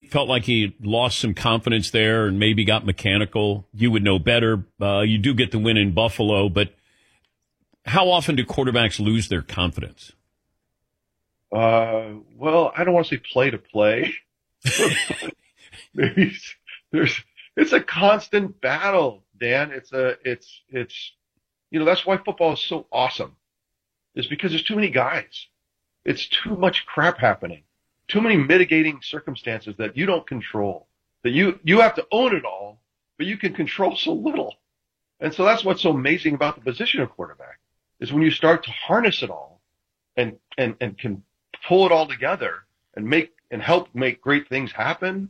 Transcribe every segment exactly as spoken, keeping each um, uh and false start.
felt like he lost some confidence there and maybe got mechanical. You would know better. Uh, you do get the win in Buffalo, but how often do quarterbacks lose their confidence? Uh, well, I don't want to say play to play. Maybe there's, it's a constant battle, Dan. It's a, it's, it's, you know, that's why football is so awesome. Is because there's too many guys. It's too much crap happening. Too many mitigating circumstances that you don't control. That you, you have to own it all, but you can control so little. And so that's what's so amazing about the position of quarterback is when you start to harness it all and, and, and can pull it all together and make, and help make great things happen.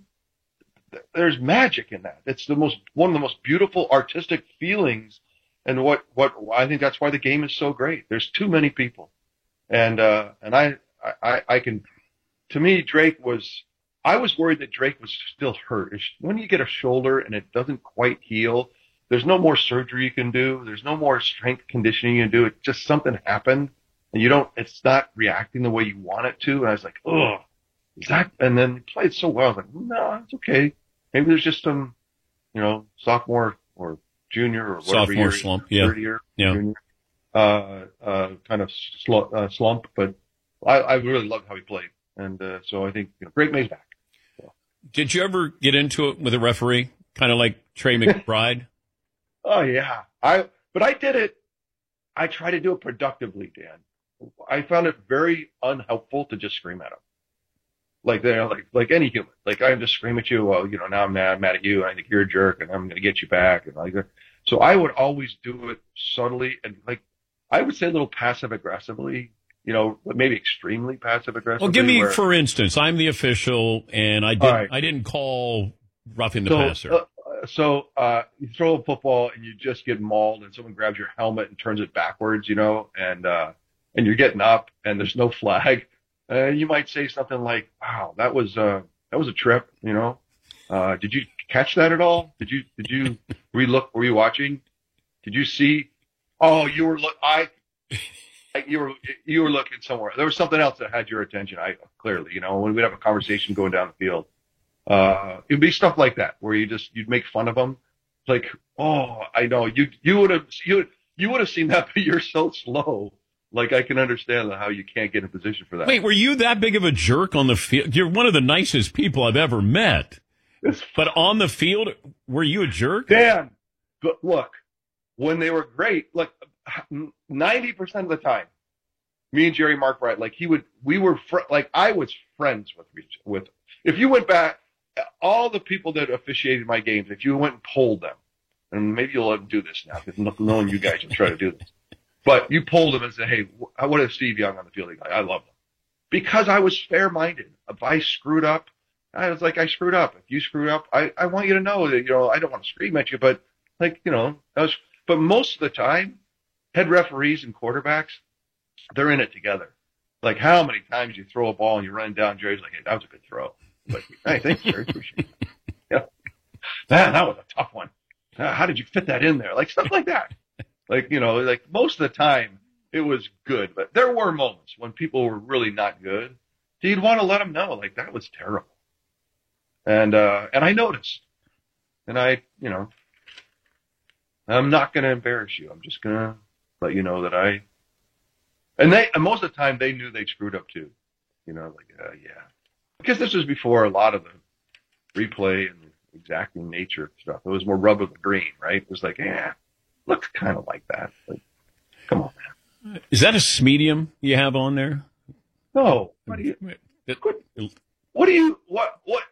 There's magic in that. It's the most, one of the most beautiful artistic feelings. And what, what, I think that's why the game is so great. There's too many people. And, uh, and I, I, I can, to me, Drake was, I was worried that Drake was still hurt. When you get a shoulder and it doesn't quite heal, there's no more surgery you can do. There's no more strength conditioning you can do. It just something happened and you don't, it's not reacting the way you want it to. And I was like, oh, is that, and then he played so well. I was like, no, it's okay. Maybe there's just some, you know, sophomore or junior or whatever sophomore year, slump, yeah, third year, yeah, junior, uh, uh, kind of sl- uh, slump. But I, I really loved how he played, and uh, so I think you know, Drake May's back. So. Did you ever get into it with a referee, kind of like Trey McBride? Oh yeah, I. But I did it. I try to do it productively, Dan. I found it very unhelpful to just scream at him. Like they're like like any human. Like I just scream at you. Well, you know, now I'm mad, mad at you. And I think you're a jerk, and I'm going to get you back. And like, so I would always do it subtly and like I would say a little passive aggressively. You know, maybe extremely passive aggressively. Well, give me where, for instance. I'm the official, and I did right. I didn't call roughing the so, passer. Uh, so uh, you throw a football and you just get mauled, and someone grabs your helmet and turns it backwards. You know, and uh, and you're getting up, and there's no flag. Uh, you might say something like, wow, that was, uh, that was a trip, you know? Uh, did you catch that at all? Did you, did you relook? Were you watching? Did you see? Oh, you were, look, I, I, you were, you were looking somewhere. There was something else that had your attention. I clearly, you know, when we'd have a conversation going down the field, uh, it'd be stuff like that where you just, you'd make fun of them. Like, oh, I know you, you would have, you, you would have seen that, but you're so slow. Like, I can understand how you can't get in position for that. Wait, were you that big of a jerk on the field? You're one of the nicest people I've ever met. But on the field, were you a jerk? Dan, but look, when they were great, like ninety percent of the time, me and Jerry Markbright, like he would, we were, fr- like I was friends with, with, if you went back, all the people that officiated my games, if you went and polled them, and maybe you'll let them do this now, because knowing you guys will try to do this. But you polled him and said, hey, what is Steve Young on the field? Like, I love him. Because I was fair-minded. If I screwed up, I was like, I screwed up. If you screwed up, I, I want you to know that, you know, I don't want to scream at you, but like, you know, I was, but most of the time, head referees and quarterbacks, they're in it together. Like how many times you throw a ball and you run down, Jerry's like, hey, that was a good throw. I'm like, hey, thanks, Jerry. Appreciate it. Yeah. Man, that was a tough one. How did you fit that in there? Like stuff like that. Like, you know, like most of the time it was good, but there were moments when people were really not good. So you'd want to let them know, like, that was terrible. And, uh, and I noticed. And I, you know, I'm not going to embarrass you. I'm just going to let you know that I, and they, and most of the time they knew they screwed up too. You know, like, uh, yeah. Because this was before a lot of the replay and the exacting nature of stuff. It was more rub of the green, right? It was like, yeah. Looks kind of like that. Like, come on, man. Is that a medium you have on there? No. What do you? What, what do you? What? What?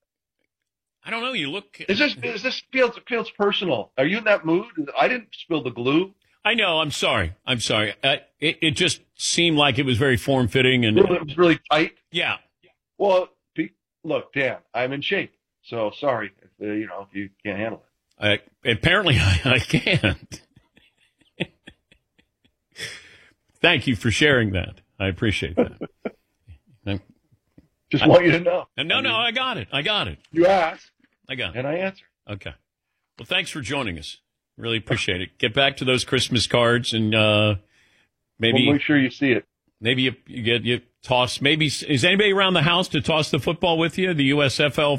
I don't know. You look. Is this? Is this feels feels personal? Are you in that mood? I didn't spill the glue. I know. I'm sorry. I'm sorry. Uh, it it just seemed like it was very form fitting and it was really tight. Yeah. Well, look, Dan, I'm in shape, so sorry if uh, you know if you can't handle it. I, apparently, I, I can't. Thank you for sharing that. I appreciate that. Just I, want you to know. No, I mean, no, I got it. I got it. You asked. I got it. And I answered. Okay. Well, thanks for joining us. Really appreciate it. Get back to those Christmas cards and uh, maybe we'll make sure you see it. Maybe you, you get you toss. Maybe is anybody around the house to toss the football with you? The U S F L